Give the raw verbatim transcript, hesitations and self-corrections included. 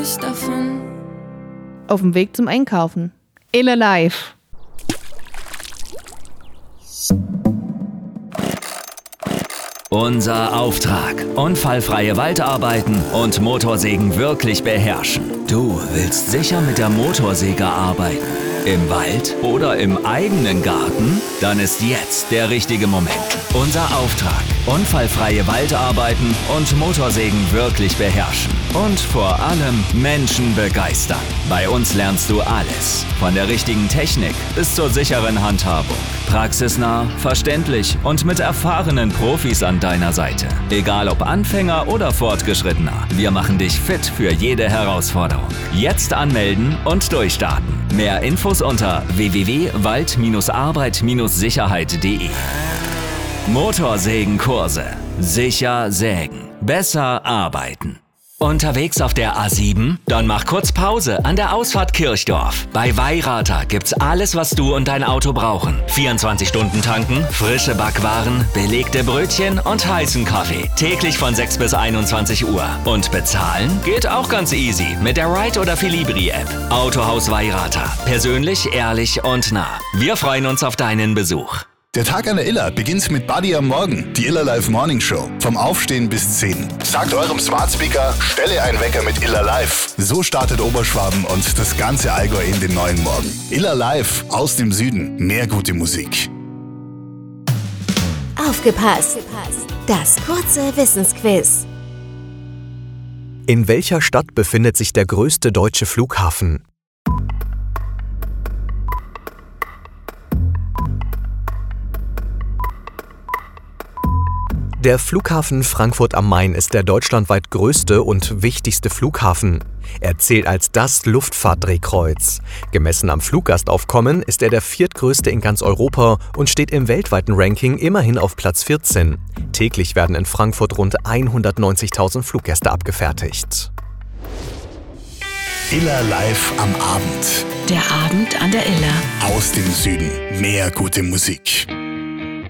davon. Auf dem Weg zum Einkaufen. Iller Live. Unser Auftrag: unfallfreie Waldarbeiten und Motorsägen wirklich beherrschen. Du willst sicher mit der Motorsäge arbeiten? Im Wald oder im eigenen Garten? Dann ist jetzt der richtige Moment. Unser Auftrag: unfallfreie Waldarbeiten und Motorsägen wirklich beherrschen. Und vor allem Menschen begeistern. Bei uns lernst du alles. Von der richtigen Technik bis zur sicheren Handhabung. Praxisnah, verständlich und mit erfahrenen Profis an deiner Seite. Egal ob Anfänger oder Fortgeschrittener, wir machen dich fit für jede Herausforderung. Jetzt anmelden und durchstarten. Mehr Infos unter w w w punkt wald arbeit sicherheit punkt de. Motorsägenkurse. Sicher sägen. Besser arbeiten. Unterwegs auf der A sieben? Dann mach kurz Pause an der Ausfahrt Kirchdorf. Bei Weirater gibt's alles, was du und dein Auto brauchen. vierundzwanzig Stunden tanken, frische Backwaren, belegte Brötchen und heißen Kaffee. Täglich von sechs bis einundzwanzig Uhr. Und bezahlen geht auch ganz easy mit der Ride oder Filibri-App. Autohaus Weirater. Persönlich, ehrlich und nah. Wir freuen uns auf deinen Besuch. Der Tag an der Iller beginnt mit Buddy am Morgen, die Iller Live Morning Show. Vom Aufstehen bis zehn. Sagt eurem Smart Speaker, stelle einen Wecker mit Iller Live. So startet Oberschwaben und das ganze Allgäu in den neuen Morgen. Iller Live aus dem Süden. Mehr gute Musik. Aufgepasst! Das kurze Wissensquiz. In welcher Stadt befindet sich der größte deutsche Flughafen? Der Flughafen Frankfurt am Main ist der deutschlandweit größte und wichtigste Flughafen. Er zählt als das Luftfahrtdrehkreuz. Gemessen am Fluggastaufkommen ist er der viertgrößte in ganz Europa und steht im weltweiten Ranking immerhin auf Platz vierzehn. Täglich werden in Frankfurt rund hundertneunzigtausend Fluggäste abgefertigt. Iller Live am Abend. Der Abend an der Iller. Aus dem Süden. Mehr gute Musik.